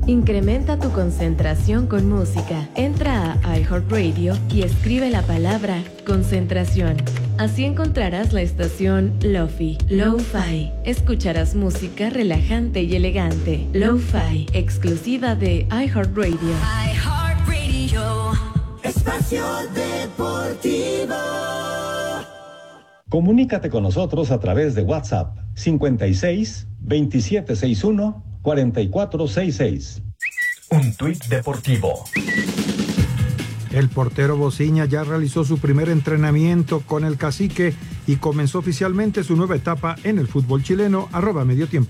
Incrementa tu concentración con música. Entra a iHeartRadio y escribe la palabra concentración. Así encontrarás la estación Lo-Fi, Lo-Fi. Escucharás música relajante y elegante. Lo-Fi, exclusiva de iHeartRadio. iHeartRadio. Espacio Deportivo. Comunícate con nosotros a través de WhatsApp 56 2761 4466. Un tuit deportivo. El portero Bociña ya realizó su primer entrenamiento con el Cacique y comenzó oficialmente su nueva etapa en el fútbol chileno. @mediotiempo.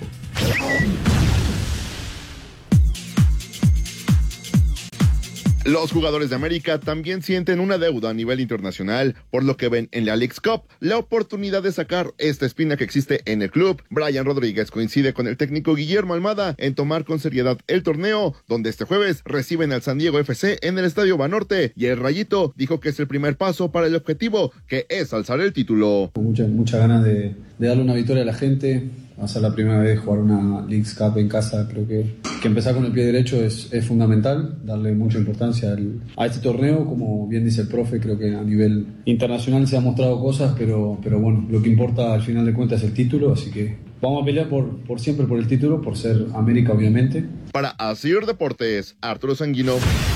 Los jugadores de América también sienten una deuda a nivel internacional, por lo que ven en la Leagues Cup la oportunidad de sacar esta espina que existe en el club. Brian Rodríguez coincide con el técnico Guillermo Almada en tomar con seriedad el torneo, donde este jueves reciben al San Diego FC en el Estadio Banorte, y el Rayito dijo que es el primer paso para el objetivo, que es alzar el título. Muchas ganas de darle una victoria a la gente. Va a ser la primera vez jugar una Leagues Cup en casa. Creo que empezar con el pie derecho es fundamental, darle mucha importancia a este torneo. Como bien dice el profe, creo que a nivel internacional se han mostrado cosas, pero bueno, lo que importa al final de cuentas es el título, así que vamos a pelear por siempre por el título, por ser América obviamente. Para Asir Deportes, Arturo Sanguino.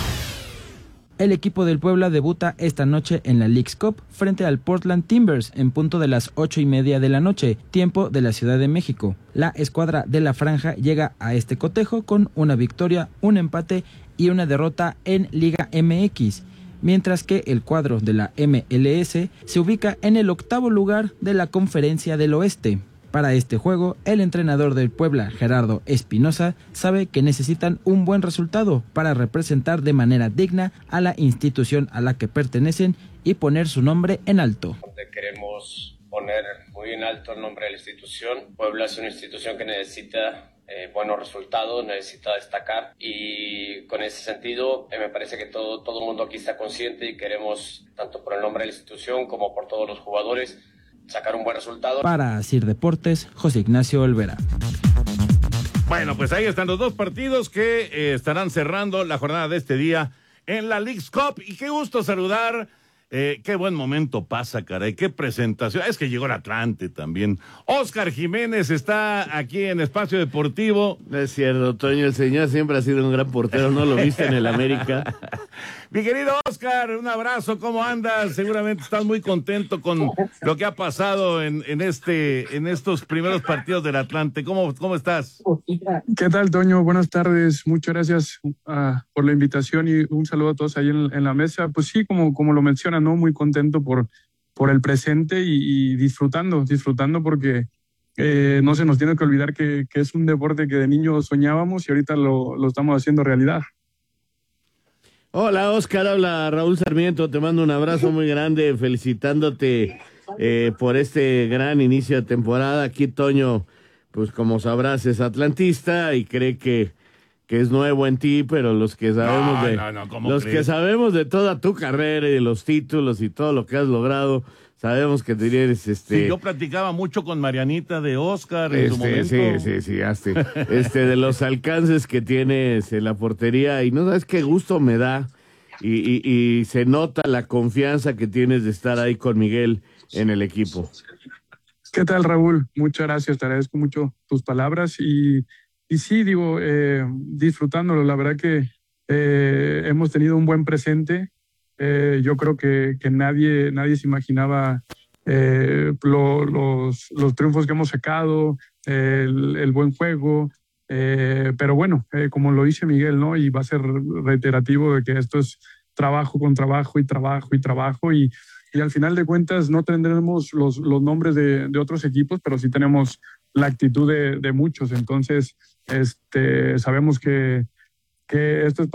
El equipo del Puebla debuta esta noche en la Leagues Cup frente al Portland Timbers en punto de las 8:30 de la noche, tiempo de la Ciudad de México. La escuadra de la Franja llega a este cotejo con una victoria, un empate y una derrota en Liga MX, mientras que el cuadro de la MLS se ubica en el 8º lugar de la Conferencia del Oeste. Para este juego, el entrenador del Puebla, Gerardo Espinosa, sabe que necesitan un buen resultado para representar de manera digna a la institución a la que pertenecen y poner su nombre en alto. Queremos poner muy en alto el nombre de la institución. Puebla es una institución que necesita buenos resultados, necesita destacar, y con ese sentido me parece que todo el mundo aquí está consciente y queremos, tanto por el nombre de la institución como por todos los jugadores, sacar un buen resultado. Para Asir Deportes, José Ignacio Olvera. Bueno, pues ahí están los dos partidos que estarán cerrando la jornada de este día en la Leagues Cup. Y qué gusto saludar. Qué buen momento pasa, caray. Qué presentación. Es que llegó el Atlante también. Óscar Jiménez está aquí en Espacio Deportivo. No es cierto, Toño. El señor siempre ha sido un gran portero. ¿No lo viste en el América? Mi querido Óscar, un abrazo. ¿Cómo andas? Seguramente estás muy contento con lo que ha pasado en estos primeros partidos del Atlante. ¿Cómo estás? ¿Qué tal, Toño? Buenas tardes. Muchas gracias por la invitación y un saludo a todos ahí en la mesa. Pues sí, como lo mencionan, ¿no? Muy contento por el presente y disfrutando porque no se nos tiene que olvidar que es un deporte que de niños soñábamos y ahorita lo estamos haciendo realidad. Hola, Óscar, habla Raúl Sarmiento, te mando un abrazo muy grande, felicitándote por este gran inicio de temporada. Aquí Toño, pues como sabrás, es atlantista y cree que es nuevo en ti, pero los que sabemos que sabemos de toda tu carrera y de los títulos y todo lo que has logrado, sabemos que eres Sí, yo platicaba mucho con Marianita de Óscar en su momento. Sí, de los alcances que tienes en la portería, y no sabes qué gusto me da, y se nota la confianza que tienes de estar ahí con Miguel en el equipo. ¿Qué tal, Raúl? Muchas gracias, te agradezco mucho tus palabras y sí, disfrutándolo. La verdad que hemos tenido un buen presente. Yo creo que nadie se imaginaba los triunfos que hemos sacado, el buen juego, pero bueno, como lo dice Miguel, ¿no? Y va a ser reiterativo de que esto es trabajo con trabajo y trabajo y al final de cuentas no tendremos los nombres de otros equipos, pero sí tenemos la actitud de muchos. Entonces sabemos que esto es